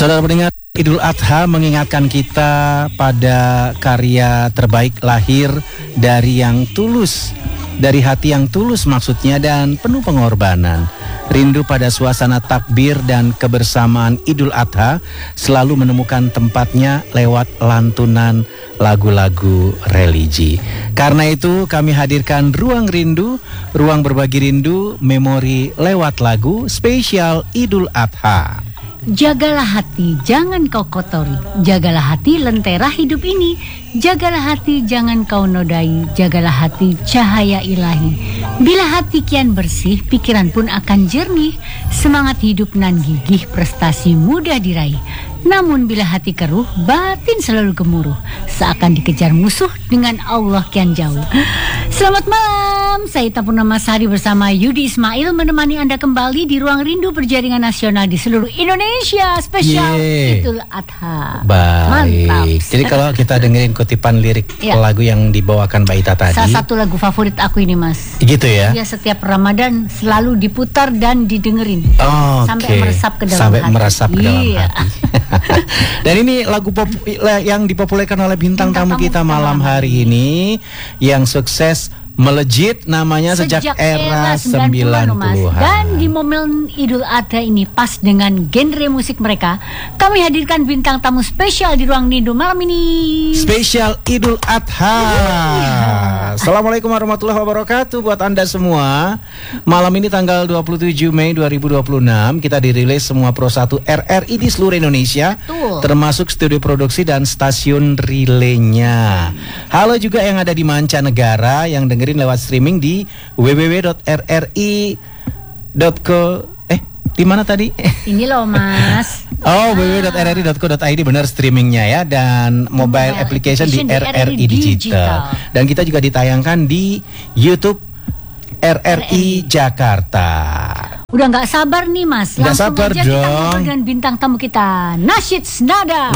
Saudara pendengar, Idul Adha mengingatkan kita pada karya terbaik lahir dari yang tulus, dari hati yang tulus maksudnya, dan penuh pengorbanan. Rindu pada suasana takbir dan kebersamaan Idul Adha selalu menemukan tempatnya lewat lantunan lagu-lagu religi. Karena itu kami hadirkan Ruang Rindu, ruang berbagi rindu, memori lewat lagu spesial Idul Adha. Jagalah hati, jangan kau kotori. Jagalah hati, lentera hidup ini. Jagalah hati, jangan kau nodai. Jagalah hati, cahaya ilahi. Bila hati kian bersih, pikiran pun akan jernih. Semangat hidup nan gigih, prestasi mudah diraih. Namun bila hati keruh, batin selalu gemuruh. Seakan dikejar musuh, dengan Allah kian jauh. Selamat malam, saya Ita Purnamasari bersama Yudi Ismail menemani Anda kembali di Ruang Rindu Berjaringan Nasional di seluruh Indonesia. Spesial Idul Adha. Baik. Mantap. Jadi kalau kita dengerin kutipan lirik lagu yang dibawakan Mbak Ita tadi, salah satu lagu favorit aku ini, Mas. Gitu ya? Iya, setiap Ramadan selalu diputar dan didengerin. Sampai meresap ke dalam hati. Dan ini lagu yang dipopulerkan oleh bintang tamu kita malam hari ini, yang sukses melejit namanya sejak era 90-an. Dan di momen Idul Adha ini, pas dengan genre musik mereka, kami hadirkan bintang tamu spesial di Ruang Rindu malam ini. Spesial Idul Adha. Assalamualaikum warahmatullahi wabarakatuh buat Anda semua. Malam ini tanggal 27 Mei 2026 kita dirilis semua Pro 1 RRI di seluruh Indonesia. Termasuk studio produksi dan stasiun relaynya. Halo juga yang ada di mancanegara yang dengerin lewat streaming di www.rri.co. Di mana tadi? Ini loh, Mas. www.rri.co.id, benar streamingnya ya, dan mobile application di RRI Digital. Dan kita juga ditayangkan di YouTube RRI Jakarta. Udah nggak sabar nih, Mas. Nggak sabar aja dong. Kita ngobrol dengan bintang tamu kita, Nasyid Snada.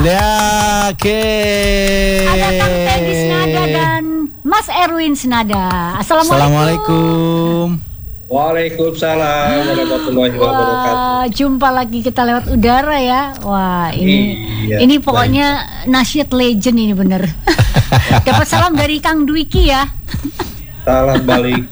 Ada Kang Teddy Snada dan Mas Erwin Snada. Assalamualaikum. Waalaikumsalam warahmatullahi wabarakatuh. Jumpa lagi kita lewat udara ya. Wah, ini pokoknya Nasyid legend ini bener. Dapat salam dari Kang Dwiki ya. Salam balik.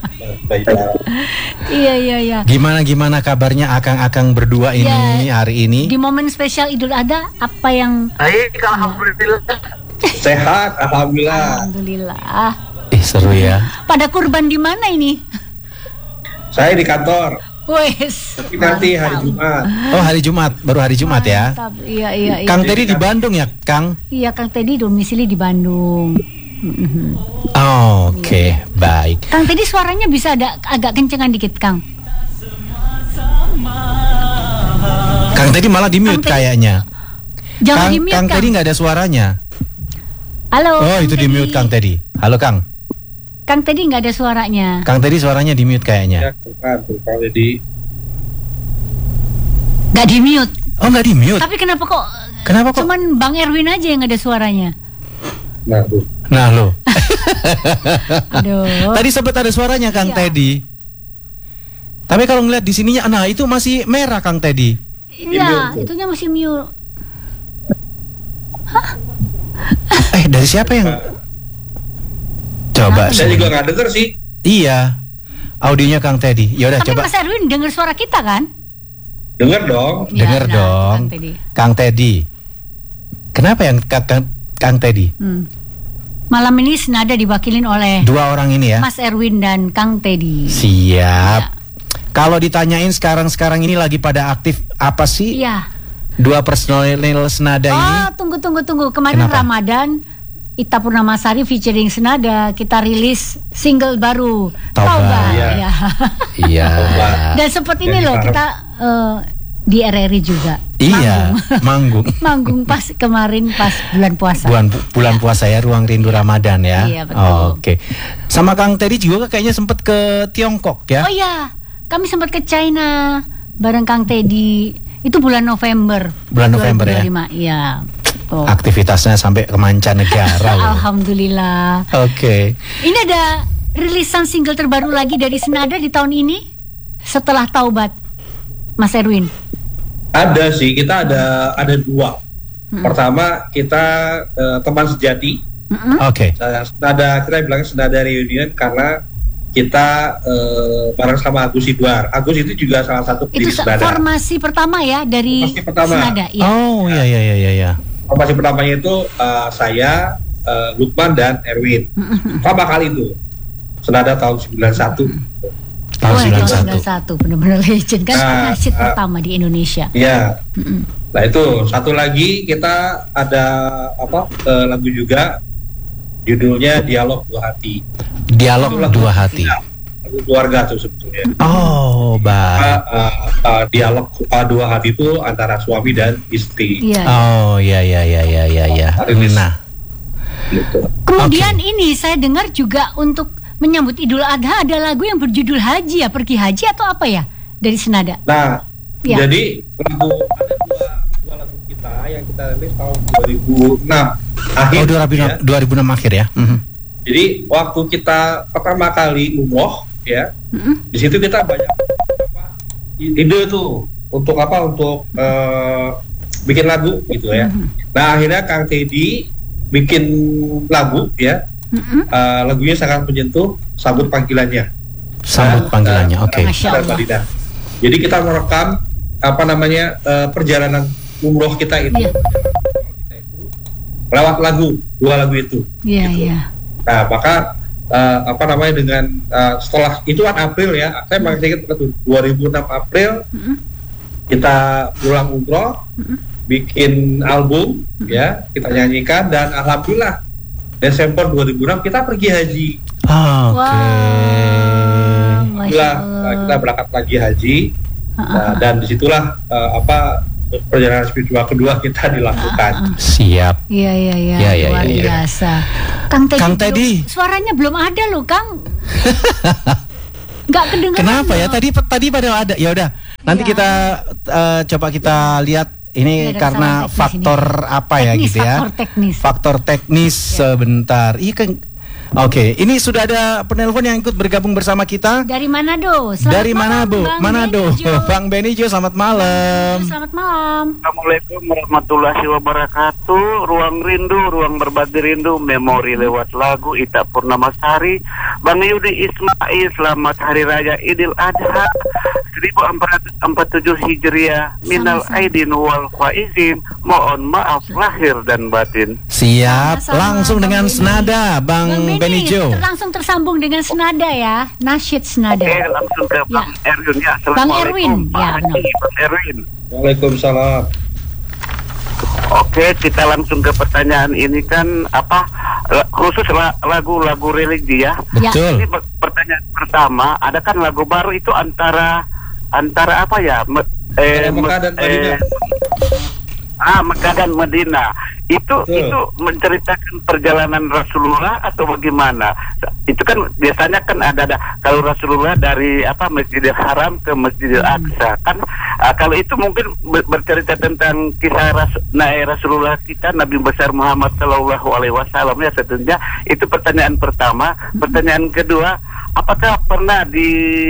Iya. Gimana kabarnya akang-akang berdua ini hari ini? Di momen spesial Idul Adha, apa yang? Baik, alhamdulillah. Sehat, alhamdulillah. Alhamdulillah. Seru ya. Pada kurban di mana ini? Saya di kantor. Wes. Tapi nanti hari Jumat. Oh, hari Jumat, baru hari Jumat ya. Iya. Kang Teddy di Bandung ya, Kang? Iya, Kang Teddy domisili di Bandung. Oke, baik. Kang Teddy suaranya bisa agak kencengan dikit, Kang. Kang Teddy malah di mute kayaknya. Jangan di mute, Kang Teddy nggak ada suaranya. Halo. Oh, itu di mute Kang Teddy. Halo, Kang. Kang Teddy nggak ada suaranya. Kang Teddy suaranya di mute kayaknya. Ya, Kang Teddy. Nggak di mute. Oh, nggak di mute. Tapi kenapa kok? Cuman Bang Erwin aja yang ada suaranya. Nah lo. Aduh. Tadi sempat ada suaranya Kang Teddy. Tapi kalau ngeliat di sininya, nah itu masih merah Kang Teddy. Iya, itunya masih mute. Hah? Dari siapa yang? Coba. Saya juga nggak denger sih. Iya. Audionya Kang Teddy. Ya udah coba. Tapi Mas Erwin dengar suara kita kan? Dengar dong. Dengar dong. Kang Teddy. Kenapa yang Kang Teddy? Malam ini senada diwakilin oleh dua orang ini ya, Mas Erwin dan Kang Teddy. Siap. Ya. Kalau ditanyain sekarang ini lagi pada aktif apa sih? Iya. Dua personil senada ini. Tunggu. Kemarin kenapa? Ramadan Ita Purnamasari featuring Senada, kita rilis single baru Taubat. Iya. Dan seperti ini loh kita di RRI juga. Iya, manggung. Manggung pas kemarin pas bulan puasa. Bulan puasa ya, Ruang Rindu Ramadan ya. Iya, betul. Oke. Sama Kang Teddy juga kayaknya sempat ke Tiongkok ya. Oh iya, kami sempat ke China bareng Kang Teddy. Itu bulan November. Bulan November 2025, ya. Iya. Aktivitasnya sampai ke mancanegara. Alhamdulillah. Oke. Ini ada rilisan single terbaru lagi dari Senada di tahun ini setelah Taubat, Mas Erwin. Ada sih, kita ada dua. Pertama kita teman sejati. Oke. Senada, kita bilangnya senada reunion karena kita bareng sama Agus Idwar. Agus itu juga salah satu pendiri Itu Senada. formasi pertama ya dari Formasi pertama. Senada. Ya. Oh iya. Formasi pertamanya itu saya, Lukman dan Erwin. Pertama kali itu Senada tahun 91. Tahun Wah, 91. benar-benar legend kan, Nah, nasyid pertama di Indonesia. Iya. Nah itu satu lagi kita ada lagu juga judulnya Dialog Dua Hati. Dialog Dua Hati. Lagu keluarga tuh sebetulnya. Oh, baik. Dialog Dua Hati itu antara suami dan istri. Iya. Oh, iya. Nah, Gitu. Kemudian ini saya dengar juga untuk menyambut Idul Adha ada lagu yang berjudul Haji ya, pergi haji atau apa ya dari Senada. Nah, Ya. jadi ada dua lagu kita yang kita rilis tahun 2006 akhir. oh 2006 akhir ya. Jadi waktu kita pertama kali umroh ya, di situ kita banyak ide tuh untuk bikin lagu gitu ya. Nah akhirnya Kang Teddy bikin lagu ya, lagunya sangat menyentuh, Sambut Panggilannya. Sambut Panggilannya, oke. Masya Allah. Jadi kita merekam perjalanan umroh kita itu, Iya. lewat dua lagu itu. Iya, gitu. iya. Nah maka dengan setelah itu kan April ya, saya masih ingat betul 2006 April kita pulang umroh, bikin album ya, kita nyanyikan dan alhamdulillah Desember 2006 kita pergi haji. Oke. Masya Alhamdulillah Allah. kita berangkat lagi haji. Nah, dan disitulah perjalanan spiritual kedua kita dilakukan. Siap. Iya, Iya, luar iya. biasa. Kang Kang Teddy. Suaranya belum ada loh, Kang. Nggak kedengeran. Kenapa ya? loh. Tadi pada ada. Ya udah. Nanti Iya. kita coba kita lihat ini Ada karena kesalahan teknis faktor apa ya Teknis, gitu ya. faktor teknis. Faktor teknis sebentar. Iya kan. Oke, ini sudah ada penelpon yang ikut bergabung bersama kita. Dari Manado. Dari malam, Manado, Bang Manado. Benijo. Bang Benijo, selamat malam. Selamat malam. Assalamualaikum warahmatullahi wabarakatuh. Ruang rindu, ruang berbagi rindu, memori lewat lagu Ita Purnamasari. Bang Yudi Ismail, selamat Hari Raya Idul Adha 1447 Hijriah. Minal Sama-sama. aidin wal faizin. Mohon maaf lahir dan batin. Siap, Sama-sama, langsung Bang dengan Beni. senada Bang Beni, Benijo. langsung tersambung dengan senada ya. Nasyid senada. Oke, langsung ke Bang Erwin ya. Bang Erwin, Assalamualaikum. ya, Pak benar. Haji, Bang Erwin. Waalaikumsalam. Oke, kita langsung ke pertanyaan ini kan khusus lagu-lagu religi ya. Betul. Ini pertanyaan pertama, ada kan lagu baru itu antara apa ya? Mekah dan Madinah. Mekah dan Madinah. Itu menceritakan perjalanan Rasulullah atau bagaimana? Itu kan biasanya kan ada kalau Rasulullah dari Masjidil Haram ke Masjidil Aqsa kan, kalau itu mungkin bercerita tentang kisah Rasulullah kita Nabi besar Muhammad Sallallahu Alaihi Wasallam ya tentunya. Itu pertanyaan pertama. Pertanyaan kedua, apakah pernah di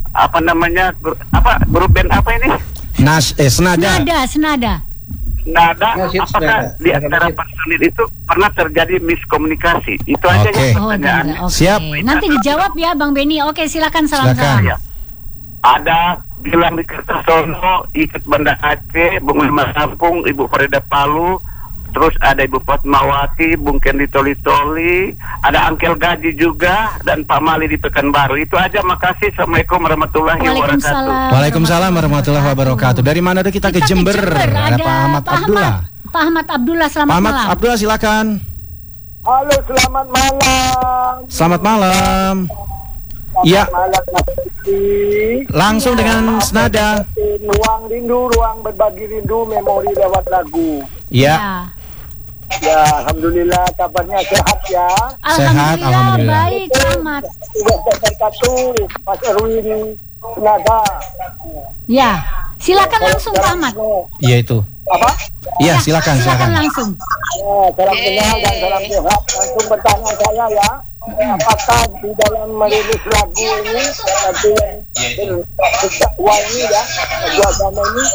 grup band apa ini? Senada. Senada. Nada, Nasyid apakah Senada. di antara personil itu pernah terjadi miskomunikasi? Itu aja Oke. ya Oh, pertanyaan. oke. Siap. Nanti dijawab ya Bang Beni. Oke, silakan salam-salam. Ya. Ada Gilang di Kertosono, ikut Banda Aceh, Bung Lima Lampung, Ibu Farida Palu, terus ada Ibu Fatmawati, Bung Kendi Toli-Toli, ada Angkel Gaji juga, dan Pak Mali di Pekanbaru. Itu aja, makasih. Assalamualaikum warahmatullahi wabarakatuh. Waalaikumsalam. Waalaikumsalam warahmatullahi wabarakatuh. Dari mana kita ke Jember? Ada Pak Ahmad Abdullah. Pak Ahmad Abdullah, selamat Pak Ahmad malam. Abdullah silakan. Halo, selamat malam. Selamat malam. Iya, Malam Mas Putri. langsung dengan senada. Ruang rindu, ruang berbagi rindu, memori lewat lagu. Iya. Ya, alhamdulillah kabarnya sehat ya. Sehat, alhamdulillah. Baik, selamat. Sudah berkatu, Mas Erwin Senada. Ya, silakan langsung Pak Ahmad. Iya itu. Apa? Iya, silakan. Silakan langsung. Ya, salam kenal dan salam sehat. Langsung pertanyaan saya ya. apakah di dalam merilis lagu ini lagu yang berdakwah ini ya lagu agama ini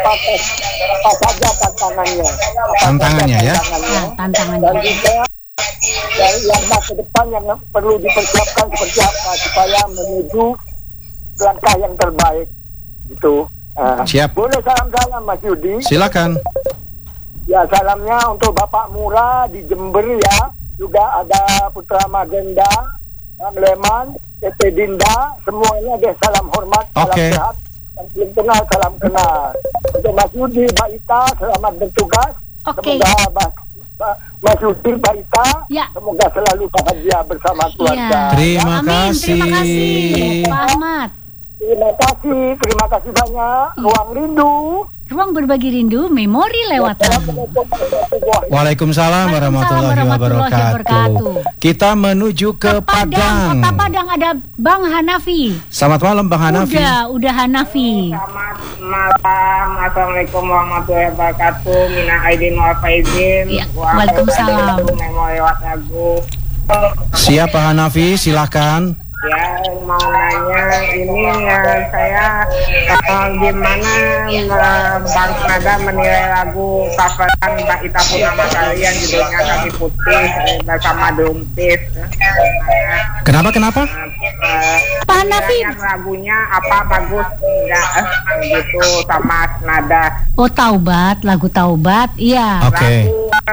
apa saja tantangannya Ya. Tantangannya. dan juga dari langkah ke depan yang perlu dipersiapkan seperti apa supaya menuju langkah yang terbaik itu. Siap. Boleh salam Mas Yudi? Silakan. Ya, salamnya untuk Bapak Mura di Jember ya. Juga ada Putra Magenda, Bang Leman, Tete Dinda, semuanya deh salam hormat, salam sehat. Dan belum kenal, salam kenal. Untuk Mas Yudi, Mbak Ita, selamat bertugas. Semoga Mas Yudi, Mbak Ita, semoga selalu bahagia bersama keluarga. Terima kasih. Terima kasih, Pak Ahmad. Terima kasih banyak. Ruang Rindu. Ruang berbagi rindu, memori lewat lagu. Waalaikumsalam warahmatullahi wabarakatuh. Kita menuju ke Padang. Kota Padang ada Bang Hanafi. Selamat malam Bang Hanafi. Udah Hanafi. Selamat malam. Assalamualaikum warahmatullahi wabarakatuh. Mina aidin wal faizin. Waalaikumsalam. Memori lewat lagu. Siap Pak Hanafi, silakan. Ya, mau nanya ini saya gimana Bang Nada menilai lagu coveran Mbak Ita Purnamasari yang judulnya Kaki Putih bersama Drumpis. Kenapa? Pak Hanafi, lagunya apa bagus enggak gitu sama Nada. Oh, Taubat, lagu Taubat, iya. Oke.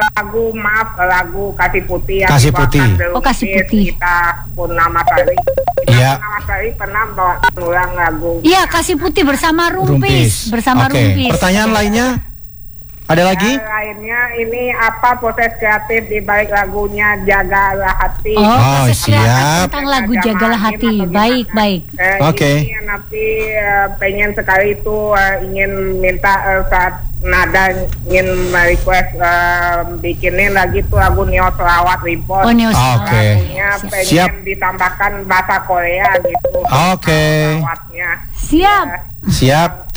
Lagu Kasih Putih yang Kasih Putih. Oh, Kasih Putih. Kita Purnamasari. Iya. Purnamasari pernah bawa ulang lagu. Iya, Kasih Putih bersama Rumpis. Rumpis. Pertanyaan lainnya? Ada lagi? Lainnya ini apa proses kreatif di balik lagunya Jagalah Hati. Proses kreatif siap. tentang lagu Jagalah Hati. Baik. Ini nanti pengen sekali itu ingin minta saat Nada ingin request bikinin lagi tuh lagu Neo Selawat Reborn. Oh, Neo Selawat. Lagunya pengen Siap. ditambahkan bahasa Korea gitu. Oke. Selawatnya. Siap. Siap.